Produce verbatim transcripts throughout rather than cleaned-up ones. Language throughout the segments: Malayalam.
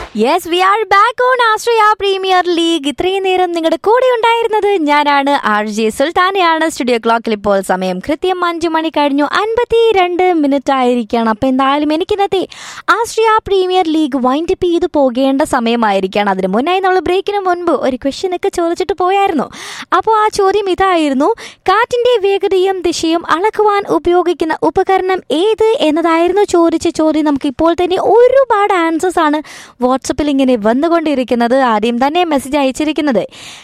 Yes we are back on Ashraya premier league. ഇത്രയും നേരം നിങ്ങളുടെ കൂടെ ഉണ്ടായിരുന്നത് ഞാനാണ് ആർ ജെ സുൽത്താനയാണ്. സ്റ്റുഡിയോ ക്ലോക്കിൽ ഇപ്പോൾ സമയം കൃത്യം അഞ്ചു മണി കഴിഞ്ഞു അൻപത്തി രണ്ട് മിനിറ്റ് ആയിരിക്കണം. അപ്പം എന്തായാലും എനിക്കിന്നത്തെ ആശ്രയ പ്രീമിയർ ലീഗ് വൈൻഡ് അപ്പ് ചെയ്ത് പോകേണ്ട സമയമായിരിക്കണം. അതിന് മുന്നായി നമ്മൾ ബ്രേക്കിന് മുൻപ് ഒരു ക്വസ്റ്റ്യൻ ഒക്കെ ചോദിച്ചിട്ട് പോയായിരുന്നു. അപ്പോൾ ആ ചോദ്യം ഇതായിരുന്നു: കാറ്റിന്റെ വേഗതയും ദിശയും അളക്കുവാൻ ഉപയോഗിക്കുന്ന ഉപകരണം ഏത് എന്നതായിരുന്നു ചോദിച്ച ചോദ്യം. നമുക്ക് ഇപ്പോൾ തന്നെ ഒരുപാട് ആൻസേഴ്സ് ആണ് വാട്സപ്പിൽ ഇങ്ങനെ വന്നുകൊണ്ടിരിക്കുന്നത്. ആദ്യം തന്നെ മെസ്സേജ് അയച്ചിരിക്കുന്നത്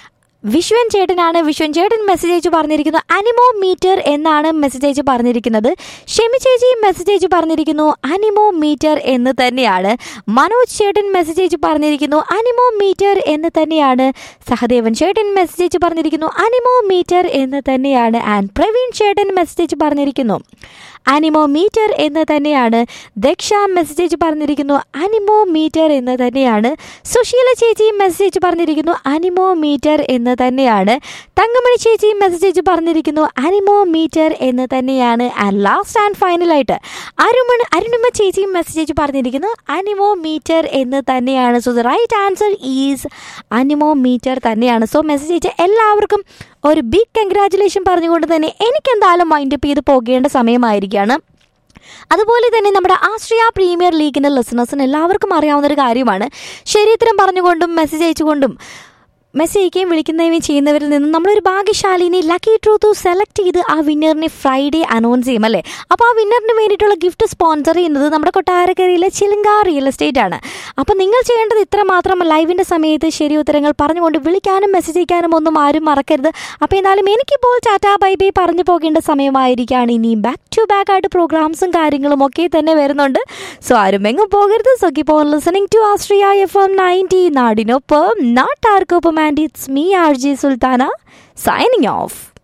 വിശ്വൻ ചേട്ടനാണ്. വിശ്വൻ ചേട്ടൻ മെസ്സേജ് അയച്ചു പറഞ്ഞിരിക്കുന്നു അനിമോമീറ്റർ എന്നാണ് മെസ്സേജ് അയച്ചു പറഞ്ഞിരിക്കുന്നത്. ഷെമി ചേച്ചി മെസ്സേജ് അയച്ചു പറഞ്ഞിരിക്കുന്നു അനിമോമീറ്റർ എന്ന് തന്നെയാണ്. മനോജ് ചേട്ടൻ മെസ്സേജ് അയച്ചു പറഞ്ഞിരിക്കുന്നു അനിമോമീറ്റർ എന്ന് തന്നെയാണ്. സഹദേവൻ ചേട്ടൻ മെസ്സേജ് അയച്ചു പറഞ്ഞിരിക്കുന്നു അനിമോമീറ്റർ എന്ന് തന്നെയാണ്. ആൻഡ് പ്രവീൺ ചേട്ടൻ മെസ്സേജ് അയച്ചു പറഞ്ഞിരിക്കുന്നു അനിമോമീറ്റർ എന്ന് തന്നെയാണ്. ദക്ഷ മെസ്സേജ് പറഞ്ഞിരിക്കുന്നു അനിമോമീറ്റർ എന്ന് തന്നെയാണ്. സുശീല ചേച്ചി മെസ്സേജ് പറഞ്ഞിരിക്കുന്നു അനിമോമീറ്റർ എന്ന് തന്നെയാണ്. തങ്കമണി ചേച്ചി മെസ്സേജ് പറഞ്ഞിരിക്കുന്നു അനിമോമീറ്റർ എന്ന് തന്നെയാണ്. ആൻഡ് ലാസ്റ്റ് ആൻഡ് ഫൈനലായിട്ട് അരുമൺ അരുണിമ ചേച്ചി മെസ്സേജ് പറഞ്ഞിരിക്കുന്നു അനിമോമീറ്റർ എന്ന് തന്നെയാണ്. So the right answer is anemometer തന്നെയാണ്. സോ മെസ്സേജ് അയച്ച എല്ലാവർക്കും ഒരു ബിഗ് കൺഗ്രാറ്റുലേഷൻ പറഞ്ഞുകൊണ്ട് തന്നെ എനിക്ക് എന്തായാലും വൈൻഡ് അപ്പ് ചെയ്ത് പോകേണ്ട സമയമായിരിക്കുകയാണ്. അതുപോലെ തന്നെ നമ്മുടെ ആശ്രയ പ്രീമിയർ ലീഗിൻ്റെ ലിസണേഴ്സിന് എല്ലാവർക്കും അറിയാവുന്ന ഒരു കാര്യമാണ്, ശരിയുത്തരം പറഞ്ഞുകൊണ്ടും മെസ്സേജ് അയച്ചുകൊണ്ടും മെസ്സേജ് അയക്കുകയും വിളിക്കുന്നതും ചെയ്യുന്നവരിൽ നിന്നും നമ്മളൊരു ഭാഗ്യശാലിനെ ലക്കി ട്രൂത്ത് സെലക്ട് ചെയ്ത് ആ വിന്നറിനെ ഫ്രൈഡേ അനൗൺസ് ചെയ്യും അല്ലേ. അപ്പോൾ ആ വിന്നറിന് വേണ്ടിയിട്ടുള്ള ഗിഫ്റ്റ് സ്പോൺസർ ചെയ്യുന്നത് നമ്മുടെ കൊട്ടാരക്കരയിലെ ചിലങ്ക റിയൽ എസ്റ്റേറ്റ് ആണ്. അപ്പോൾ നിങ്ങൾ ചെയ്യേണ്ടത് ഇത്ര മാത്രം: ലൈവിൻ്റെ സമയത്ത് ശരി ഉത്തരങ്ങൾ പറഞ്ഞുകൊണ്ട് വിളിക്കാനും മെസ്സേജ് അയക്കാനും ഒന്നും ആരും മറക്കരുത്. അപ്പോൾ എന്തായാലും എനിക്കിപ്പോൾ ടാറ്റാ ബൈ ബൈ പറഞ്ഞു പോകേണ്ട സമയമായിരിക്കുകയാണ്. ഇനിയും ബാക്ക് ടു ബാക്ക് ആയിട്ട് പ്രോഗ്രാംസും കാര്യങ്ങളും ഒക്കെ തന്നെ വരുന്നുണ്ട്. സോ ആരും എങ്ങും പോകരുത്. So keep on listening to Ashraya F M ninety, നാടിനൊപ്പം നാട്ടാർക്കൊപ്പം. And it's me, R J Sultana, signing off.